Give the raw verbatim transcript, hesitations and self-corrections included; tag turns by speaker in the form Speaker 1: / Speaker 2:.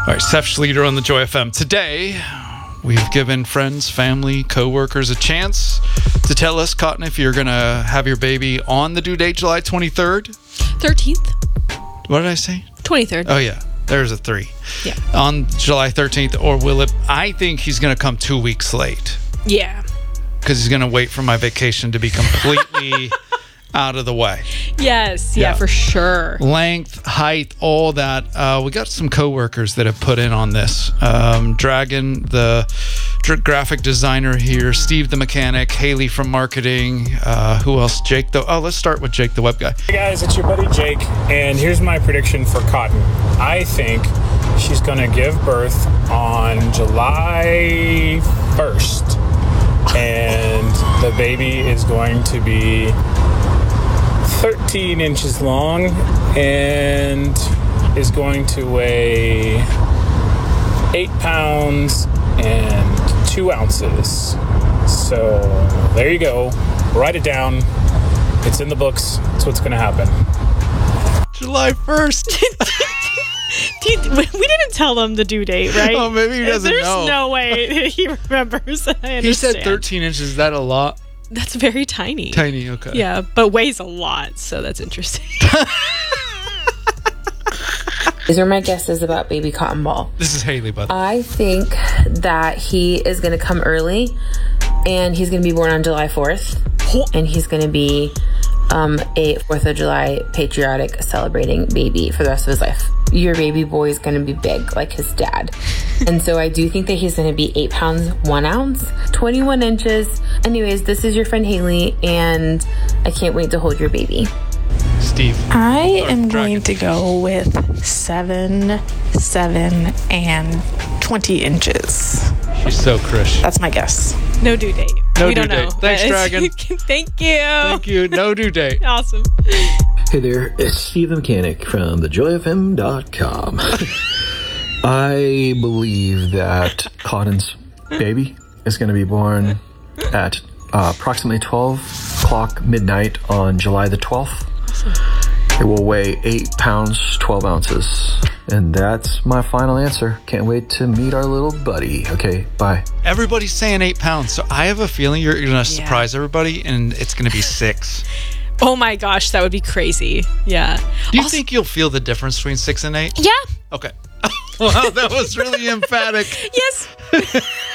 Speaker 1: All right, Seth Schlueter on the Joy F M. Today, we've given friends, family, co-workers a chance to tell us, Cotton, if you're going to have your baby on the due date July twenty-third.
Speaker 2: thirteenth.
Speaker 1: What did I say?
Speaker 2: twenty-third.
Speaker 1: Oh, yeah. There's a three.
Speaker 2: Yeah.
Speaker 1: On July thirteenth, or will it? I think he's going to come two weeks late.
Speaker 2: Yeah.
Speaker 1: Because he's going to wait for my vacation to be completely out of the way.
Speaker 2: Yes. Yeah,
Speaker 1: Yeah.
Speaker 2: for sure.
Speaker 1: Length, height, all that. Uh, we got some coworkers that have put in on this. Um, Dragon, the dr- graphic designer here, Steve the mechanic, Haley from marketing. Uh, who else? Jake the. Oh, let's start with Jake the web guy.
Speaker 3: Hey guys, it's your buddy Jake, and here's my prediction for Cotton. I think she's gonna give birth on July first, and the baby is going to be thirteen inches long and is going to weigh eight pounds and two ounces. So there you go. Write it down. It's in the books. That's what's going to happen.
Speaker 1: July first.
Speaker 2: Dude, we didn't tell them the due date, right?
Speaker 1: Oh, maybe he doesn't
Speaker 2: There's
Speaker 1: know.
Speaker 2: There's no way he remembers. I
Speaker 1: He said
Speaker 2: understand.
Speaker 1: thirteen inches. Is that a lot?
Speaker 2: That's very tiny.
Speaker 1: Tiny, okay.
Speaker 2: Yeah, but weighs a lot, so that's interesting.
Speaker 4: These are my guesses about baby Cotton Ball.
Speaker 1: This is Haley, by the way.
Speaker 4: I think that he is going to come early, and he's going to be born on July fourth, and he's going to be um, a fourth of July patriotic celebrating baby for the rest of his life. Your baby boy is going to be big like his dad. And so I do think that he's going to be eight pounds, one ounce, twenty-one inches. Anyways, this is your friend Haley, and I can't wait to hold your baby.
Speaker 1: Steve.
Speaker 5: I
Speaker 1: Or
Speaker 5: am
Speaker 1: Dragon.
Speaker 5: going to go with seven, seven, and twenty inches.
Speaker 1: She's so Krish.
Speaker 5: That's my guess.
Speaker 2: No due date.
Speaker 1: No
Speaker 2: we
Speaker 1: due
Speaker 2: don't
Speaker 1: date.
Speaker 2: know.
Speaker 1: Thanks,
Speaker 2: But-
Speaker 1: Dragon.
Speaker 2: Thank you.
Speaker 1: Thank you. No due date.
Speaker 2: Awesome.
Speaker 6: Hey there, it's Steve the Mechanic from the joy f m dot com. I believe that Cotton's baby is going to be born at uh, approximately twelve o'clock midnight on July the twelfth. It will weigh eight pounds, twelve ounces. And that's my final answer. Can't wait to meet our little buddy. Okay, bye.
Speaker 1: Everybody's saying eight pounds, so I have a feeling you're going to surprise everybody, and it's going to be six.
Speaker 2: Oh my gosh, that would be crazy. Yeah.
Speaker 1: Do you
Speaker 2: Also-
Speaker 1: think you'll feel the difference between six and eight?
Speaker 2: Yeah.
Speaker 1: Okay. Wow, that was really emphatic.
Speaker 2: Yes.